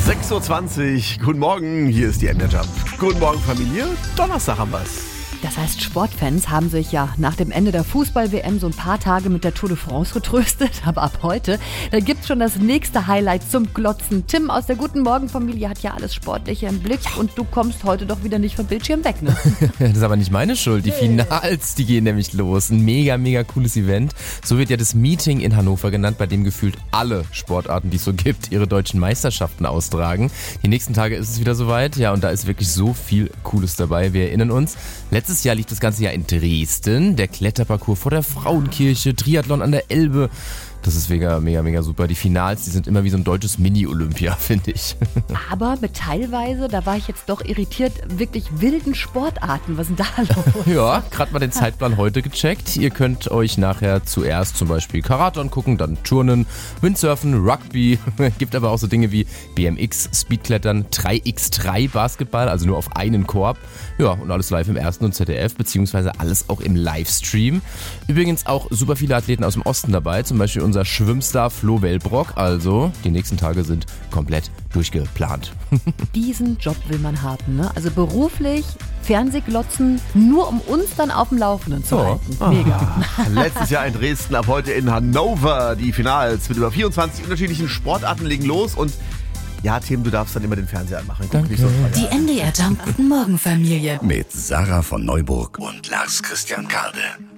6.20 Uhr, guten Morgen, hier ist die MDR Jump. Guten Morgen Familie, Donnerstag haben wir's. Das heißt, Sportfans haben sich ja nach dem Ende der Fußball-WM so ein paar Tage mit der Tour de France getröstet. Aber ab heute, da gibt's schon das nächste Highlight zum Glotzen. Tim aus der Guten Morgen-Familie hat ja alles Sportliche im Blick und du kommst heute doch wieder nicht vom Bildschirm weg, ne? Das ist aber nicht meine Schuld. Die Finals, die gehen nämlich los. Ein mega, mega cooles Event. So wird ja das Meeting in Hannover genannt, bei dem gefühlt alle Sportarten, die es so gibt, ihre deutschen Meisterschaften austragen. Die nächsten Tage ist es wieder soweit. Ja, und da ist wirklich so viel Cooles dabei. Wir erinnern uns, letztes Jahr liegt das ganze Jahr in Dresden. Der Kletterparcours vor der Frauenkirche, Triathlon an der Elbe. Das ist mega, mega, mega super. Die Finals, die sind immer wie so ein deutsches Mini-Olympia, finde ich. Aber mit teilweise, da war ich jetzt doch irritiert, wirklich wilden Sportarten. Was ist denn da los? Ja, gerade mal den Zeitplan heute gecheckt. Ihr könnt euch nachher zuerst zum Beispiel Karate angucken, dann Turnen, Windsurfen, Rugby. Gibt aber auch so Dinge wie BMX, Speedklettern, 3x3 Basketball, also nur auf einen Korb. Ja, und alles live im Ersten und ZDF, beziehungsweise alles auch im Livestream. Übrigens auch super viele Athleten aus dem Osten dabei, zum Beispiel unser Schwimmstar Flo Wellbrock. Also, die nächsten Tage sind komplett durchgeplant. Diesen Job will man haben, ne? Also beruflich Fernsehglotzen, nur um uns dann auf dem Laufenden zu halten. Mega. Letztes Jahr in Dresden, ab heute in Hannover. Die Finals mit über 24 unterschiedlichen Sportarten legen los und ja, Tim, du darfst dann immer den Fernseher anmachen. Danke. Die MDR Jump Guten Morgen Familie. Mit Sarah von Neuburg und Lars Christian Karde.